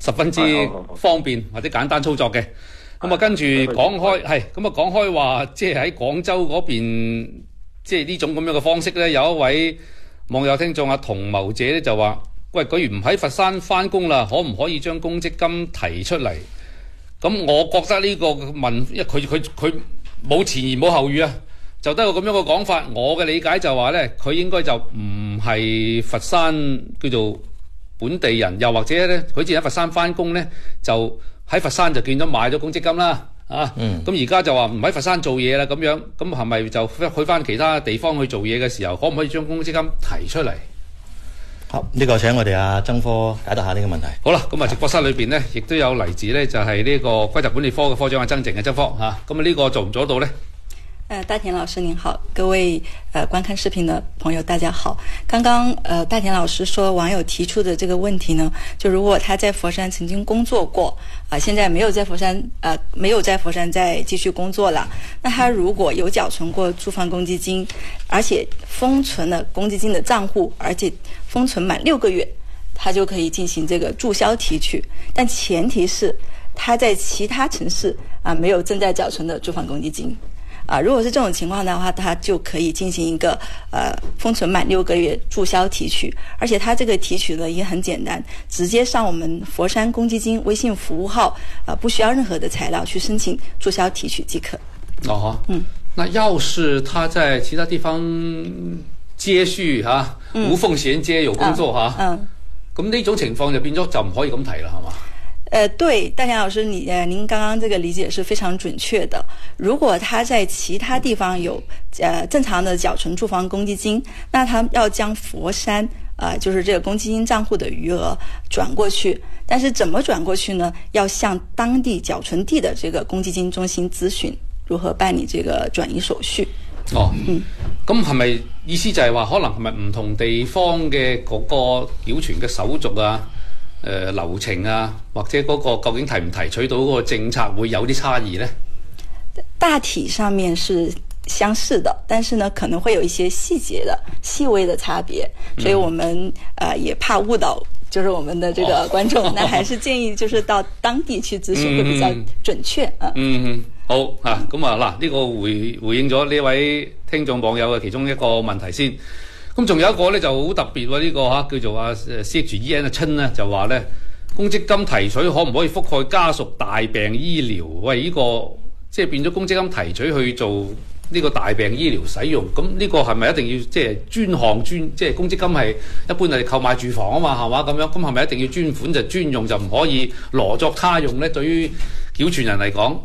十分之方便或者簡單操作嘅。咁啊，跟住講開話，即係喺廣州嗰邊，即係呢種咁樣嘅方式咧，有一位網友聽眾阿同謀者咧就話：喂，佢唔喺佛山翻工啦，可唔可以將公積金提出嚟？咁我覺得呢個問，因為佢冇前言冇後語啊，就得個咁樣嘅講法。我嘅理解就話咧，佢應該就唔係佛山叫做本地人，又或者咧，佢之前喺佛山翻工咧就。喺佛山就見咗買咗公積金啦，咁而家就話唔喺佛山做嘢啦，咁樣，咁係咪就去翻其他地方去做嘢嘅時候，可唔可以將公積金提出嚟？ 好，呢個請我哋阿曾科解答下呢個問題。 好啦，咁啊直播室裏邊呢，亦都有嚟自呢，就係呢個規則管理科嘅科長阿曾靜嘅曾科嚇，咁啊呢個做唔做到呢？ 大田老師您好，各位觀看視頻的朋友大家好。剛剛大田老師說網友提出的這個問題呢，就如果他在佛山曾經工作過，現在沒有在佛山再繼續工作了，那他如果有繳存過住房公積金，而且封存了公積金的賬戶，而且封存滿6個月，他就可以進行這個註銷提取，但前提是他在其他城市沒有正在繳存的住房公積金。如果是這種情況的話，他就可以進行一個封存滿6個月註銷提取，而且他這個提取呢也很簡單，直接上我們佛山公積金微信服務號，不需要任何的材料去申請註銷提取即可。 那要是他在其他地方接續無縫銜接有工作咁呢種情況就變咗就唔可以咁提啦，係嘛？ 對，大田老師，您剛剛這個理解是非常準確的。如果他在其他地方有正常的繳存住房公積金，那他要將佛山就是這個公積金賬戶的餘額轉過去。但是怎麼轉過去呢？要向當地繳存地的這個公積金中心諮詢如何辦理這個轉移手續。 咁係咪意思就係話，可能係咪唔同地方嘅嗰個繳存嘅手續流程或者嗰個究竟提唔提取到嗰個政策會有啲差異呢？ 大體上面是相似的，但是呢可能會有一些細節的細微的差別，所以我們也怕誤導就是我們的這個觀眾，那還是建議就是到當地去諮詢會比較準確。 好咁嗱，呢個回應咗呢位聽眾網友嘅其中一個問題先。咁仲有一個咧就好特別喎，呢個叫做CHEN 嘅親咧就話咧，公積金提取可唔可以覆蓋家屬大病醫療？喂，呢個即係變咗公積金提取去做呢個大病醫療使用，咁呢個係咪一定要即係專項即係公積金係一般係購買住房啊嘛，係嘛咁樣？咁係咪一定要專款就專用，就唔可以羅作他用咧？對於繳存人嚟講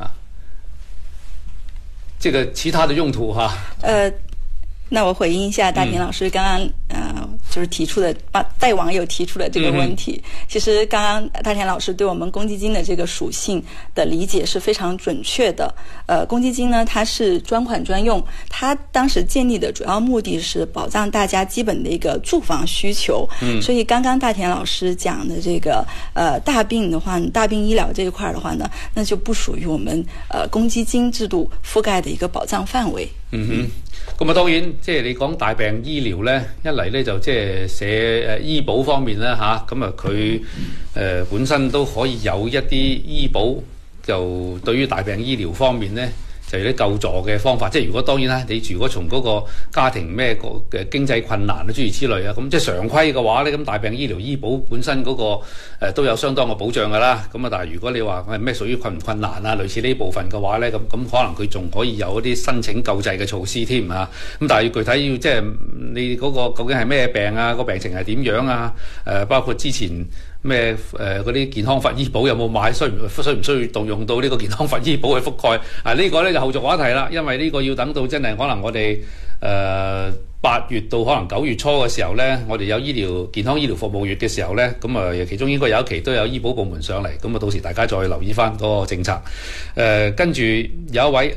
即係其他的用途那我回應一下大田老師剛剛就是提出的代網友提出的這個問題。其實剛剛大田老師對我們公積金的這個屬性的理解是非常準確的。公積金呢，它是專款專用，它當時建立的主要目的是保障大家基本的一個住房需求。所以剛剛大田老師講的這個大病的話，大病醫療這一塊的話呢，那就不屬於我們公積金制度覆蓋的一個保障範圍。 咁當然即係你講大病醫療咧，一嚟咧就即係寫醫保方面啦咁佢本身都可以有一啲醫保，就對於大病醫療方面咧就有啲救助嘅方法。即係如果當然啦，你如果從嗰個家庭咩嘅經濟困難諸如此類咁即係常規嘅話咧，咁大病醫療醫保本身嗰個都有相當嘅保障㗎啦。咁但係如果你話咩屬於困唔困難類似呢部分嘅話咧，咁可能佢仲可以有一啲申請救濟嘅措施添咁但係具體要即係你嗰個究竟係咩病個病情係點樣包括之前咩嗰啲健康法醫保有冇買，需唔需要動用到呢個健康法醫保去覆蓋呢個咧就後續話題啦。因為呢個要等到真係可能我哋8月到可能9月初嘅時候咧，我哋有健康醫療服務月嘅時候咧，咁其中應該有一期都有醫保部門上嚟，咁到時大家再留意翻嗰個政策。跟住有一位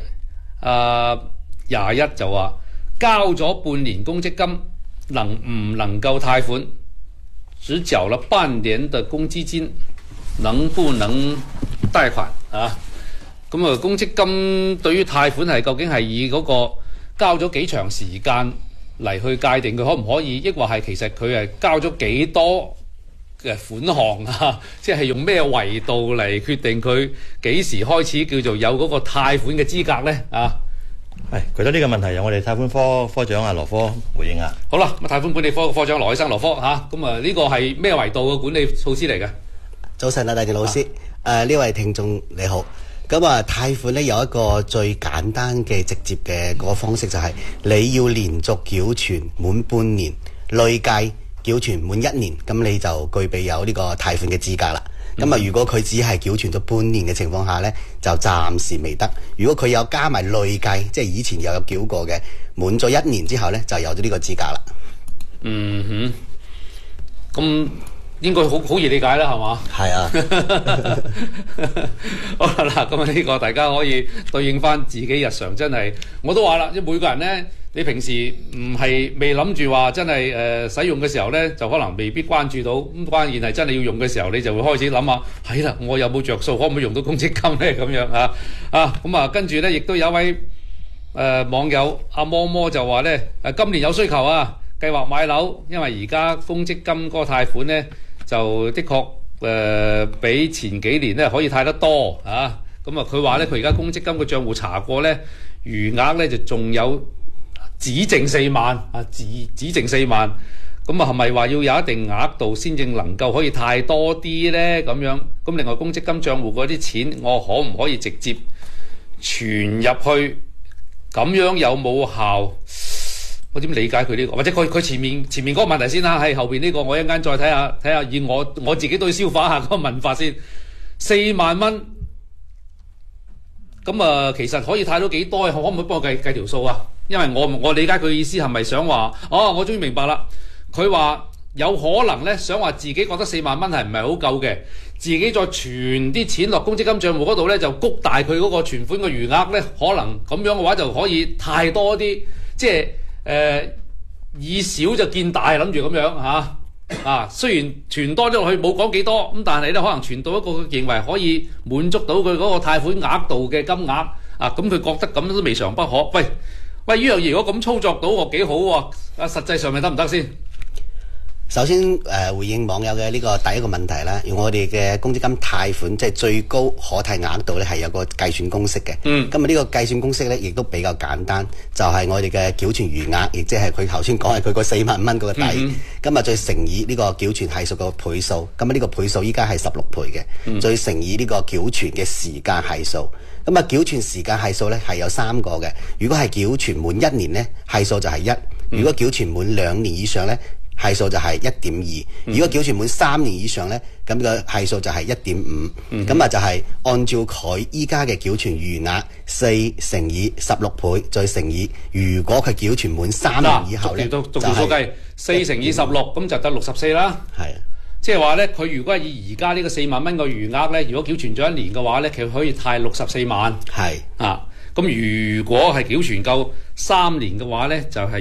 21就話交咗半年公積金能唔能夠貸款？只繳了半年的公積金，能不能貸款咁公積金對於貸款係究竟係以嗰個交咗幾長時間嚟去界定佢可唔可以，抑或係其實佢係交咗幾多款項啊，即係用咩維度嚟決定佢幾時開始叫做有嗰個貸款嘅資格咧？啊， 係具體呢個問題由我哋貸款科長羅科回應下。 好啦，咁貸款管理科嘅科長羅醫生羅科嚇，咁呢個係咩維度嘅管理措施嚟嘅？ 早晨啊，大健老師，呢位聽眾你好。咁貸款咧有一個最簡單嘅直接嘅嗰個方式，就係你要連續繳存滿半年，累計繳存滿1年，咁你就具備有呢個貸款嘅資格啦。咁如果佢只係繳存咗半年嘅情況下呢，就暫時未得。如果佢有加埋累計，即係以前又有繳過嘅，滿咗1年之後呢，就有咗呢個資格啦。 咁應該好易理解啦，係嘛？ 係啊。 好啦，咁呢個大家可以對應翻自己日常，真係我都話啦，即每個人呢，你平時唔係未諗住話真係使用嘅時候呢，就可能未必關注到。咁關鍵係真係要用嘅時候，你就會開始諗下，係啦，我有冇着數，可唔可以用到公積金呢？咁樣咁跟住呢，亦都有一位網友阿摩摩就話呢，今年有需求啊，計劃買樓，因為而家公積金嗰個貸款呢，就的確比前幾年呢可以貸得多啊。咁佢話呢，佢而家公積金嘅帳戶查過呢，餘額呢就仲有只剩4萬啊，只剩4萬。咁係咪話要有一定額度先至能夠可以貸多啲呢？咁樣咁另外公積金帳戶嗰啲錢，我可唔可以直接存入去？咁樣有冇效？我點理解佢呢個？或者佢前面嗰個問題先啦，喺後邊呢個我一陣間再睇下，以我自己都要消化下嗰個問法先。4萬蚊，咁其實可以貸到幾多？可唔可以幫我計條數啊？因為我理解佢意思係咪想話，我終於明白啦。佢話有可能咧，想話自己覺得4萬蚊係唔係好夠嘅，自己再存啲錢落公積金帳戶嗰度咧，就谷大佢嗰個存款嘅餘額咧，可能咁樣嘅話就可以貸多啲，即係以小就見大，諗住咁樣雖然存多咗落去冇講幾多，咁但係咧可能存到一個佢認為可以滿足到佢嗰個貸款額度嘅金額咁佢覺得咁都未嘗不可。喂，呢樣嘢如果咁操作到喎，幾好喎！實際上咪得唔得先？ 首先回應網友嘅呢個第一個問題啦，用我哋嘅公積金貸款即係最高可貸額度咧，係有個計算公式嘅。咁呢個計算公式咧，亦都比較簡單，就係我哋嘅繳存餘額，亦即係佢頭先講係佢個4萬蚊嗰個底。咁再乘以呢個繳存係數個倍數，咁呢個倍數依家係16倍嘅，再乘以呢個繳存嘅時間係數。咁繳存時間係數咧係有3個嘅。如果係繳存滿1年咧，係數就係1；如果繳存滿2年以上咧，係數就係 1.2。如果繳存滿3年以上咧，咁個係數就係 1.5。咁就係按照佢依家嘅繳存餘額4乘以16倍，再乘以如果佢繳存滿3年以後咧， 逐條數計4乘以16，咁就得64啦。係。即係話咧，佢如果係以而家呢個4萬蚊個餘額咧，如果繳存咗1年嘅話咧，佢可以貸64萬。係咁如果係繳存夠3年嘅話咧，就係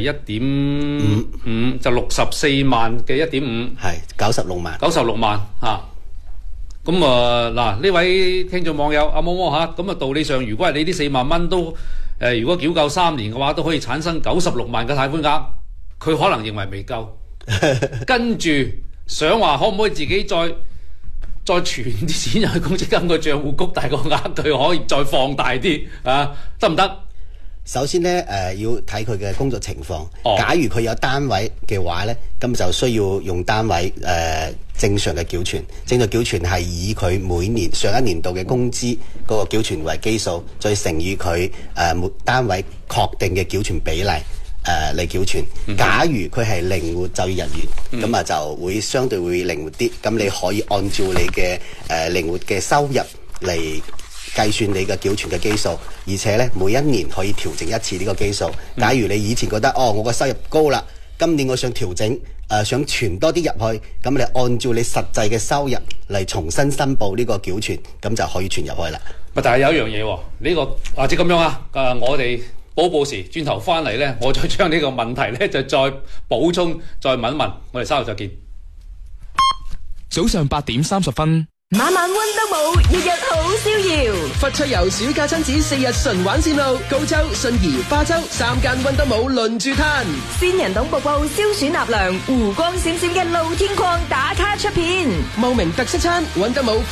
1.5，就64萬嘅1.5， 係96萬。 96萬咁嗱，呢位聽眾網友阿摩摩咁道理上，如果係你啲4萬蚊都如果繳夠3年嘅話，都可以產生96萬嘅貸款額。佢可能認為未夠，跟住。想話可唔可以自己再存啲錢入去公積金個帳戶谷大個額，佢可以再放大啲得唔得？ 首先咧要睇佢嘅工作情況。假如佢有單位嘅話咧，咁就需要用單位正常嘅繳存。正常繳存係以佢每年上一年度嘅工資嗰個繳存為基數，再乘以佢每單位確定嘅繳存比例。嚟繳存。假如佢係靈活就業人員，咁就會相對會靈活啲。咁你可以按照你嘅靈活嘅收入嚟計算你嘅繳存嘅基數，而且咧每1年可以調整一次呢個基數。假如你以前覺得我個收入高啦，今年我想調整想存多啲入去，咁你按照你實際嘅收入嚟重新申報呢個繳存，咁就可以存入去啦。 但係有一樣嘢喎，呢個或者咁樣我哋。報時轉頭翻嚟呢，我再將呢個問題呢就再補充，再問一問。我哋稍後再見。 早上8點30分， 晚晚溫德武，日日好逍遙。 佛出遊暑假親子4日純玩線路，高州、信宜、花州3間溫德武輪住攤。 仙人洞瀑布消暑納涼，湖光閃閃嘅露天礦打卡出片。 茂名特色餐，溫德武